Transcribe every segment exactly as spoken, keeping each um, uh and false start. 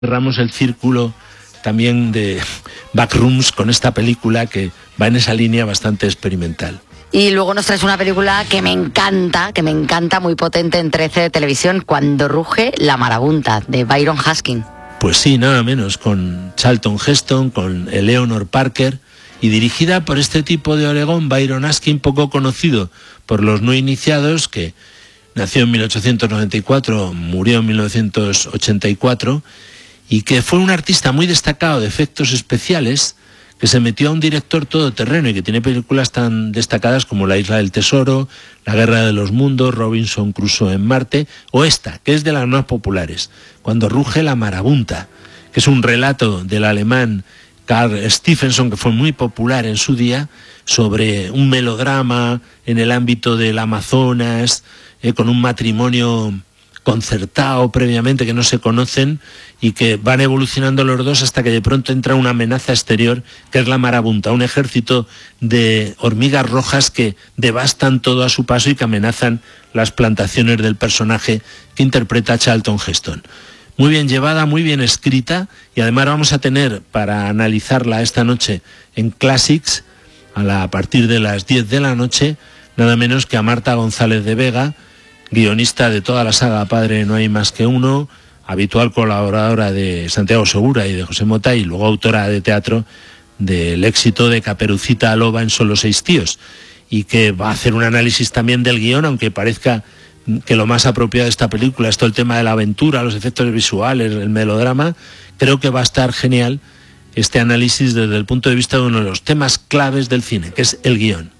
Cerramos el círculo también de Backrooms con esta película que va en esa línea bastante experimental. Y luego nos traes una película que me encanta, que me encanta, muy potente en trece de televisión, Cuando ruge la marabunta, de Byron Haskin. Pues sí, nada menos, con Charlton Heston, con Eleanor Parker, y dirigida por este tipo de Oregón, Byron Haskin, poco conocido por los no iniciados, que nació en mil ochocientos noventa y cuatro, murió en mil novecientos ochenta y cuatro, y que fue un artista muy destacado de efectos especiales, que se metió a un director todoterreno y que tiene películas tan destacadas como La isla del tesoro, La guerra de los mundos, Robinson Crusoe en Marte, o esta, que es de las más populares, Cuando ruge la marabunta, que es un relato del alemán Carl Stephenson, que fue muy popular en su día, sobre un melodrama en el ámbito del Amazonas, eh, con un matrimonio concertado previamente, que no se conocen, y que van evolucionando los dos hasta que de pronto entra una amenaza exterior, que es la marabunta, un ejército de hormigas rojas que devastan todo a su paso y que amenazan las plantaciones del personaje que interpreta Charlton Heston. Muy bien llevada, muy bien escrita, y además vamos a tener para analizarla esta noche en Classics, a, la, a partir de las diez de la noche, nada menos que a Marta González de Vega, guionista de toda la saga Padre no hay más que uno, habitual colaboradora de Santiago Segura y de José Mota, y luego autora de teatro del éxito de Caperucita Loba en Solo seis tíos, y que va a hacer un análisis también del guión, aunque parezca que lo más apropiado de esta película es todo el tema de la aventura, los efectos visuales, el melodrama. Creo que va a estar genial este análisis desde el punto de vista de uno de los temas claves del cine, que es el guión.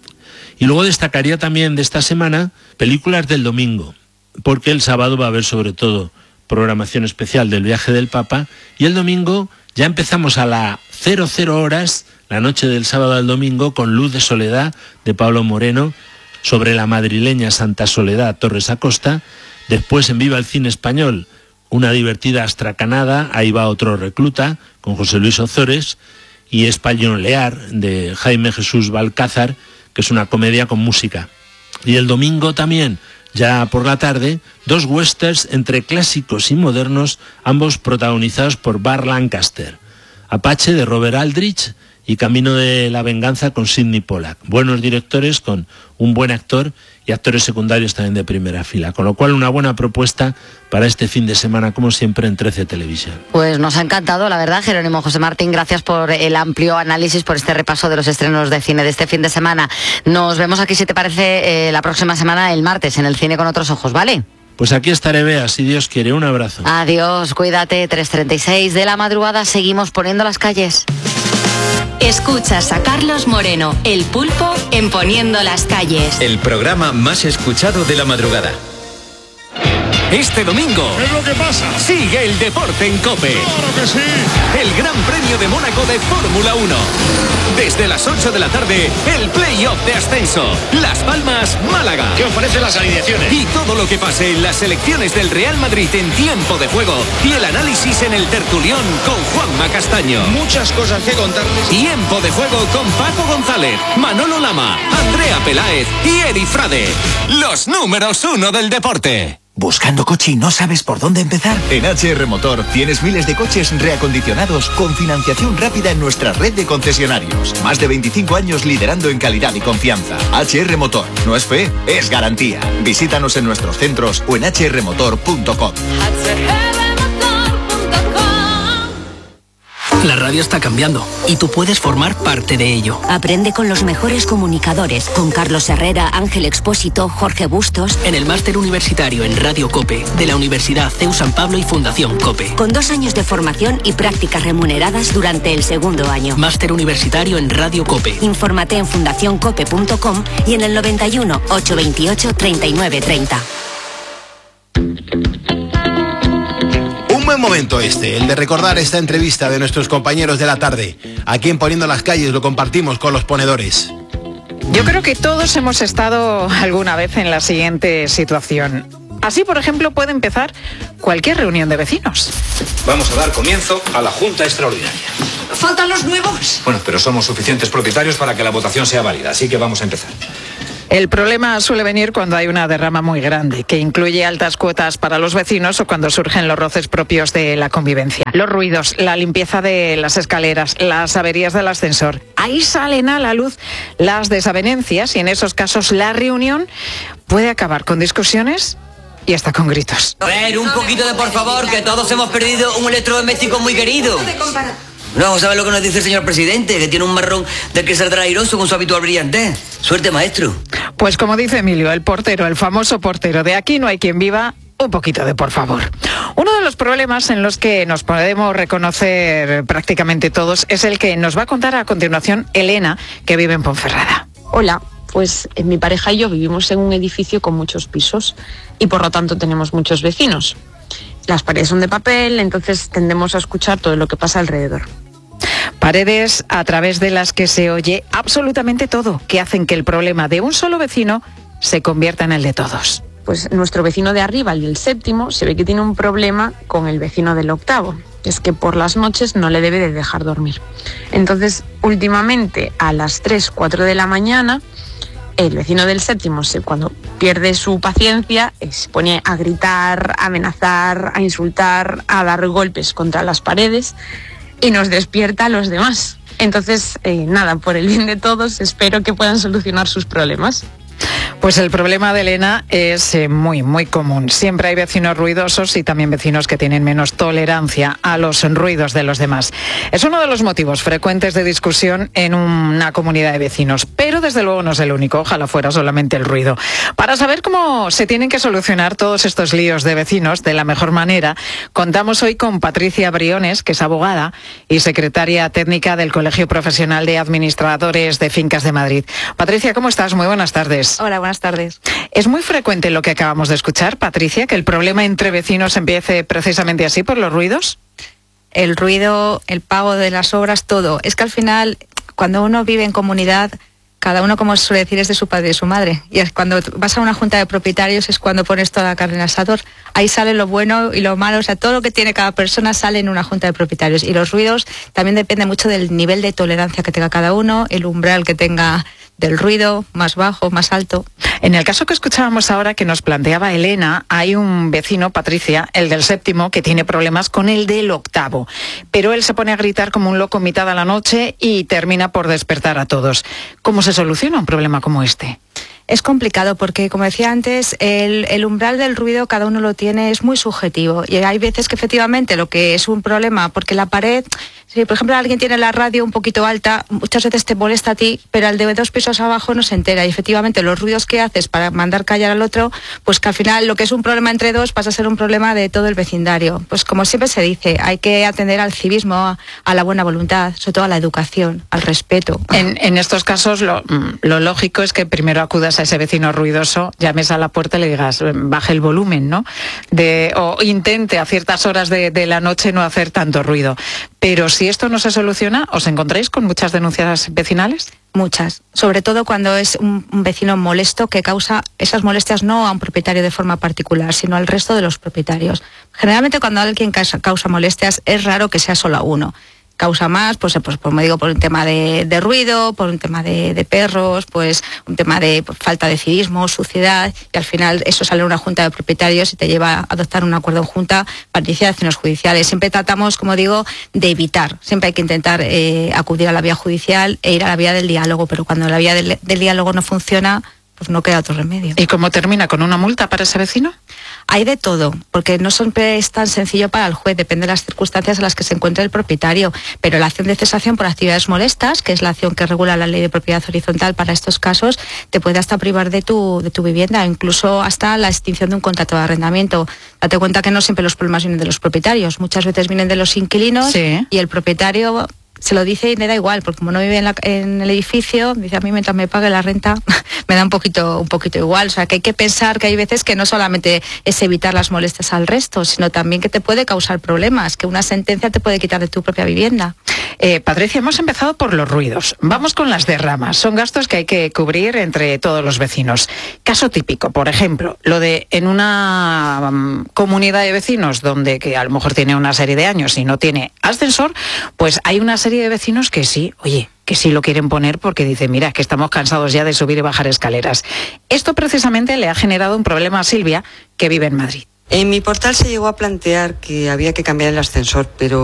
Y luego destacaría también de esta semana películas del domingo, porque el sábado va a haber sobre todo programación especial del viaje del Papa, y el domingo ya empezamos a las cero cero horas, la noche del sábado al domingo, con Luz de Soledad, de Pablo Moreno, sobre la madrileña Santa Soledad Torres Acosta. Después en Viva el Cine Español, una divertida astracanada, Ahí va otro recluta, con José Luis Ozores, y Españolear, de Jaime Jesús Balcázar, que es una comedia con música. Y el domingo también, ya por la tarde, dos westerns entre clásicos y modernos, ambos protagonizados por Burt Lancaster. Apache, de Robert Aldrich, y Camino de la venganza, con Sidney Pollack. Buenos directores con un buen actor y actores secundarios también de primera fila. Con lo cual, una buena propuesta para este fin de semana, como siempre, en trece Televisión. Pues nos ha encantado, la verdad, Jerónimo José Martín. Gracias por el amplio análisis, por este repaso de los estrenos de cine de este fin de semana. Nos vemos aquí, si te parece, eh, la próxima semana, el martes, en el Cine con otros ojos, ¿vale? Pues aquí estaré, Bea, si Dios quiere. Un abrazo. Adiós, cuídate. tres treinta y seis de la madrugada, seguimos poniendo las calles. Escuchas a Carlos Moreno, El Pulpo, en Poniendo las calles. El programa más escuchado de la madrugada. Este domingo, ¿qué es lo que pasa? Sigue el deporte en COPE. ¡Claro que sí! El Gran Premio de Mónaco de Fórmula uno. Desde las ocho de la tarde, el play-off de ascenso. Las Palmas, Málaga. ¿Qué os parecen las alineaciones? Y todo lo que pase en las selecciones del Real Madrid en tiempo de juego. Y el análisis en el tertulión con Juanma Castaño. Muchas cosas que contarles. Tiempo de juego con Paco González, Manolo Lama, Andrea Peláez y Eri Frade. Los números uno del deporte. ¿Buscando coche y no sabes por dónde empezar? En H R Motor tienes miles de coches reacondicionados con financiación rápida en nuestra red de concesionarios. Más de veinticinco años liderando en calidad y confianza. H R Motor. No es fe, es garantía. Visítanos en nuestros centros o en h r motor punto com. La radio está cambiando y tú puedes formar parte de ello. Aprende con los mejores comunicadores, con Carlos Herrera, Ángel Expósito, Jorge Bustos. En el máster universitario en Radio COPE de la Universidad C E U San Pablo y Fundación COPE. Con dos años de formación y prácticas remuneradas durante el segundo año. Máster universitario en Radio COPE. Infórmate en fundación cope punto com y en el noventa y uno, ochocientos veintiocho, treinta y nueve treinta. Un buen momento este, el de recordar esta entrevista de nuestros compañeros de la tarde. Aquí en Poniendo las calles lo compartimos con los ponedores. Yo creo que todos hemos estado alguna vez en la siguiente situación. Así, por ejemplo, puede empezar cualquier reunión de vecinos. Vamos a dar comienzo a la Junta Extraordinaria. ¿Faltan los nuevos? Bueno, pero somos suficientes propietarios para que la votación sea válida, así que vamos a empezar. El problema suele venir cuando hay una derrama muy grande, que incluye altas cuotas para los vecinos o cuando surgen los roces propios de la convivencia. Los ruidos, la limpieza de las escaleras, las averías del ascensor. Ahí salen a la luz las desavenencias y en esos casos la reunión puede acabar con discusiones y hasta con gritos. A ver, un poquito de por favor, que todos hemos perdido un electrodoméstico muy querido. No, ¿sabes lo que nos dice el señor presidente? Que tiene un marrón del que saldrá airoso con su habitual brillantez. Suerte, maestro. Pues como dice Emilio, el portero, el famoso portero de Aquí no hay quien viva, un poquito de por favor. Uno de los problemas en los que nos podemos reconocer prácticamente todos es el que nos va a contar a continuación Elena, que vive en Ponferrada. Hola. Pues mi pareja y yo vivimos en un edificio con muchos pisos y por lo tanto tenemos muchos vecinos. Las paredes son de papel, entonces tendemos a escuchar todo lo que pasa alrededor. Paredes a través de las que se oye absolutamente todo, que hacen que el problema de un solo vecino se convierta en el de todos. Pues nuestro vecino de arriba, el del séptimo, se ve que tiene un problema con el vecino del octavo. Es que por las noches no le debe de dejar dormir. Entonces, últimamente, a las tres, cuatro de la mañana, el vecino del séptimo, cuando pierde su paciencia, se pone a gritar, a amenazar, a insultar, a dar golpes contra las paredes y nos despierta a los demás. Entonces, eh, nada, por el bien de todos, espero que puedan solucionar sus problemas. Pues el problema de Elena es eh, muy, muy común. Siempre hay vecinos ruidosos y también vecinos que tienen menos tolerancia a los ruidos de los demás. Es uno de los motivos frecuentes de discusión en una comunidad de vecinos, pero desde luego no es el único, ojalá fuera solamente el ruido. Para saber cómo se tienen que solucionar todos estos líos de vecinos de la mejor manera, contamos hoy con Patricia Briones, que es abogada y secretaria técnica del Colegio Profesional de Administradores de Fincas de Madrid. Patricia, ¿cómo estás? Muy buenas tardes. Hola, buenas tardes. ¿Es muy frecuente lo que acabamos de escuchar, Patricia, que el problema entre vecinos empiece precisamente así, por los ruidos? El ruido, el pago de las obras, todo. Es que al final, cuando uno vive en comunidad, cada uno, como se suele decir, es de su padre y de su madre. Y es cuando vas a una junta de propietarios es cuando pones toda la carne en el asador. Ahí sale lo bueno y lo malo, o sea, todo lo que tiene cada persona sale en una junta de propietarios. Y los ruidos también depende mucho del nivel de tolerancia que tenga cada uno, el umbral que tenga del ruido, más bajo, más alto. En el caso que escuchábamos ahora que nos planteaba Elena, hay un vecino, Patricia, el del séptimo, que tiene problemas con el del octavo. Pero él se pone a gritar como un loco en mitad de la noche y termina por despertar a todos. ¿Cómo se soluciona un problema como este? Es complicado porque, como decía antes, el, el umbral del ruido cada uno lo tiene, es muy subjetivo. Y hay veces que efectivamente lo que es un problema, porque la pared, si por ejemplo alguien tiene la radio un poquito alta, muchas veces te molesta a ti, pero al de dos pisos abajo no se entera. Y efectivamente los ruidos que haces para mandar callar al otro, pues que al final lo que es un problema entre dos pasa a ser un problema de todo el vecindario. Pues como siempre se dice, hay que atender al civismo, a, a la buena voluntad, sobre todo a la educación, al respeto. En, en estos casos lo, lo lógico es que primero acudas a ese vecino ruidoso, llames a la puerta y le digas, baje el volumen, ¿no? De, o intente a ciertas horas de, de la noche no hacer tanto ruido. Pero si esto no se soluciona, ¿os encontráis con muchas denuncias vecinales? Muchas, sobre todo cuando es un, un vecino molesto que causa esas molestias no a un propietario de forma particular, sino al resto de los propietarios. Generalmente cuando alguien causa, causa molestias es raro que sea solo a uno. Causa más, pues, pues como digo, por un tema de, de ruido, por un tema de, de perros, pues un tema de pues, falta de civismo, suciedad, y al final eso sale en una junta de propietarios y te lleva a adoptar un acuerdo en junta para iniciar acciones judiciales. Siempre tratamos, como digo, de evitar. Siempre hay que intentar eh, acudir a la vía judicial e ir a la vía del diálogo, pero cuando la vía del, del diálogo no funciona, pues no queda otro remedio. ¿Y cómo termina? ¿Con una multa para ese vecino? Hay de todo, porque no siempre es tan sencillo para el juez, depende de las circunstancias en las que se encuentre el propietario, pero la acción de cesación por actividades molestas, que es la acción que regula la ley de propiedad horizontal para estos casos, te puede hasta privar de tu, de tu vivienda, incluso hasta la extinción de un contrato de arrendamiento. Date cuenta que no siempre los problemas vienen de los propietarios, muchas veces vienen de los inquilinos, sí, y el propietario se lo dice y le da igual, porque como no vive en, la, en el edificio, dice a mí mientras me pague la renta me da un poquito, un poquito igual. O sea, que hay que pensar que hay veces que no solamente es evitar las molestias al resto, sino también que te puede causar problemas, que una sentencia te puede quitar de tu propia vivienda. Eh, Patricia, hemos empezado por los ruidos. Vamos con las derramas. Son gastos que hay que cubrir entre todos los vecinos. Caso típico, por ejemplo, lo de en una um, comunidad de vecinos donde que a lo mejor tiene una serie de años y no tiene ascensor, pues hay una serie serie de vecinos que sí, oye, que sí lo quieren poner porque dicen, mira, es que estamos cansados ya de subir y bajar escaleras. Esto precisamente le ha generado un problema a Silvia, que vive en Madrid. En mi portal se llegó a plantear que había que cambiar el ascensor, pero